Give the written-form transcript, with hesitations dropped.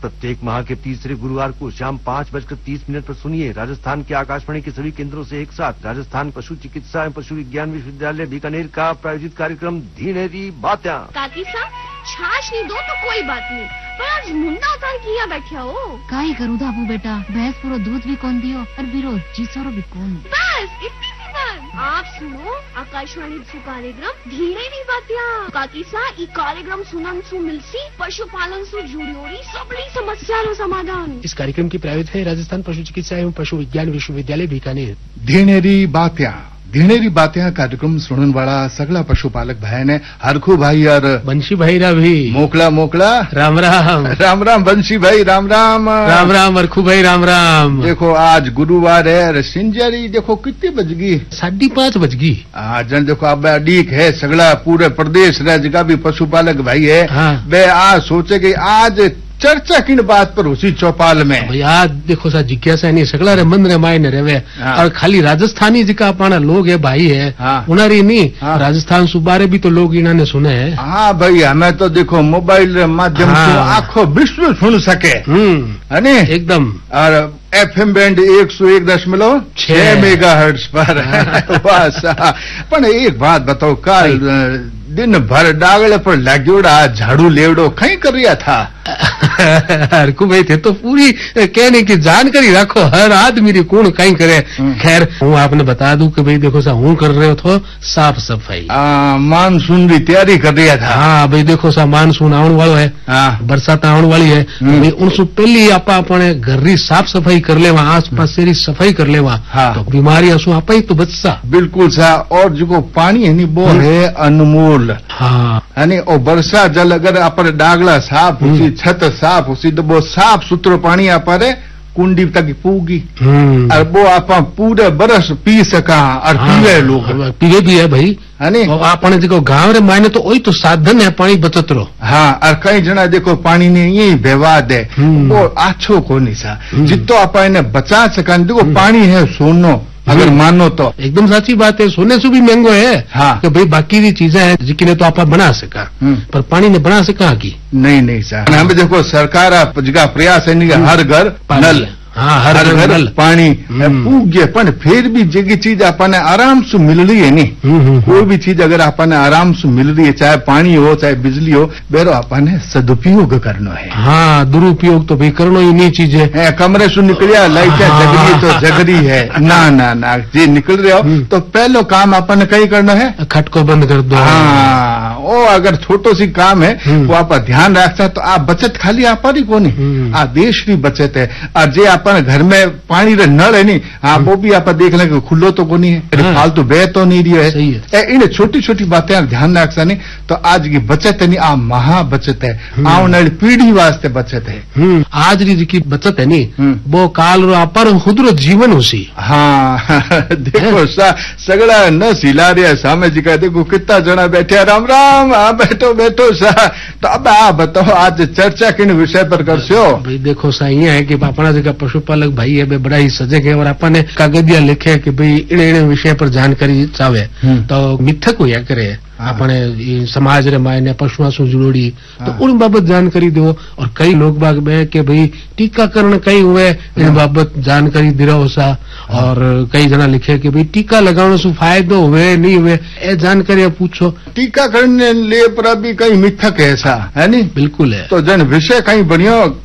प्रत्येक माह के तीसरे गुरुवार को शाम 5:30 पर सुनिए राजस्थान के आकाशवाणी के सभी केंद्रों से एक साथ राजस्थान पशु चिकित्सा एवं पशु विज्ञान विश्वविद्यालय बीकानेर का प्रायोजित कार्यक्रम धीनेरी बात्या। काकी साहब छाछ नहीं दो तो कोई बात नहीं, पर आज मुंडा उतार किया बैठा हो। काई करूँ धाबू बेटा, भैंस पूरा दूध भी कौन दियो और बिरो जीसरो भी कौन। बस इतनी सी बात। आप सुनो आकाशवाणी सु कार्यक्रम धीनेरी बात्या। काकी साहब ई कार्यक्रम सुनन सु मिलसी पशुपालन सु जुड़ियोरी सबड़ी समस्या रो समाधान। इस कार्यक्रम की प्रायोजित है राजस्थान पशु चिकित्सा एवं पशु विज्ञान विश्वविद्यालय बीकानेर। धीनेरी बात्या कार्यक्रम सुनने वाला सगला पशुपालक भाई ने हरखू भाई और बंशी भाई रा भी मोकला राम राम बंशी भाई राम राम हरखू भाई राम राम। देखो आज गुरुवार है और सिंजारी देखो कितनी बजगी 5:30 बजगी। जन देखो अब अडीक है सगला पूरे प्रदेश रा जगह भी पशुपालक भाई है। हाँ। वे आज सोचे कि आज चर्चा किन बात पर उसी चौपाल में भैया देखो सा जिज्ञासा नहीं सगला रे मन रे मायने रेवे। हाँ। और खाली राजस्थानी जिका अपना लोग है भाई है। हाँ। उनारी नहीं। हाँ। राजस्थान सुबारे भी तो लोग इन्होंने सुने है। हाँ भाई हमें तो देखो मोबाइल माध्यम से हाँ। आखो विश्व सुन सके है नी? एकदम। और FM बैंड 101.6 मेगाहर्ट्ज पर। पण एक बात बताओ कल दिन भर डागले पर लाग्योड़ा झाड़ू लेवड़ो कहीं कर रहा था। हरकू भाई थे तो पूरी कहने की जानकारी रखो हर आदमी री कौन कहीं करे। खैर हूँ आपने बता दूं कि भाई देखो सा हूँ कर रहे हो तो साफ सफाई मानसून की तैयारी कर रहा था। हाँ भाई देखो सा मानसून आने वालो है। हाँ। बरसात आने वाली है भाई उनसे पहले आप अपने घर री साफ सफाई कर ले वहाँ आस पास से सफाई कर ले वहाँ। हाँ। तो बीमारी असु आप ही तो बच सा। बिल्कुल सा। और जो पानी है नी वो है अनमोल। हाँ। और वर्षा जल अगर अपन डागला साफ उसी छत साफ उसी तो वो साफ सुथरो पानी आपारे कुंडी तक पूगी और वो आप पूरे बरस पी सका और पीवे लोग पीवे भी है भाई है नी? आपने देखो गाँव रे मायने तो वही तो साधन है पानी बचत रो। हाँ और कई जना देखो पानी ने यही व्यवाद है वो आछो को नहीं सा जितो आप इन्हें बचा सका। देखो पानी है सोनो अगर मानो तो एकदम साची बात है। सोने से भी महंगो है। हाँ। कि भाई बाकी की चीजें हैं जिन्हें तो आप बना सका पर पानी ने बना सका की नहीं सर। हमें देखो सरकार जगह प्रयास है हर घर नल। हाँ हर घर पानी पूग्य पण फिर भी जगी चीज अपने आराम से मिल रही है नी। कोई भी चीज अगर अपने आराम से मिल रही है चाहे पानी हो चाहे बिजली हो बेरो अपने सदुपयोग करना है। हाँ दुरुपयोग तो भाई करना ही नहीं चीजें। कमरे से निकलिया लाइट जगरी तो जगरी है ना जी निकल रहे हो तो पहलो काम अपन कहीं करना है खटको बंद कर दो। हाँ वो अगर छोटो सी काम है वो आप ध्यान रखता तो आप बचत खाली आप ही को नहीं आ देश की बचत है। और जे अपन घर में पानी रे नल है नी हाँ वो भी आप देख लेंगे खुलो तो को नहीं है। हाँ। फालतू बह तो नहीं रही है। इन छोटी छोटी बातें ध्यान रखता नहीं तो आज की बचत है नहीं आ महा बचत है आने वाली पीढ़ी वास्ते बचत है। आज की बचत है नी वो काल रो पर खुद रो जीवन उसी। हाँ देखो सगड़ा न सिला रहा सामे जी का देखो कितना जना बैठे राम राम। हाँ बैठो सा। तो अब आप बताओ आज चर्चा किन विषय पर कर सो। भाई देखो सा ये है कि अपना जगह पशुपालक भाई है बड़ा ही सजग है और अपने कागजिया लिखे कि भाई इन विषय पर जानकारी चाहे तो मिथक हुआ करे अपने समाज रे मायने पशुओं से जुड़ी तो उन बाबत जानकारी दो। और कई लोग बाग में कि भाई टीकाकरण कई हुए इन बाबत जानकारी दे रहा हो सा। और कई जना लिखे कि भाई टीका लगाने से फायदो हुए नहीं हुए ये जानकारी पूछो। टीकाकरण ले पर भी कई मिथक है ऐसा है नी? बिल्कुल है। तो जन विषय कहीं बढ़िया